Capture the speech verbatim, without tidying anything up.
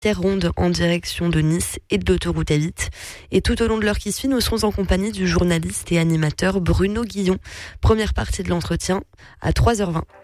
Terre ronde en direction de Nice et de l'autoroute A huit. Et tout au long de l'heure qui suit, nous serons en compagnie du journaliste et animateur Bruno Guillon. Première partie de l'entretien à trois heures vingt.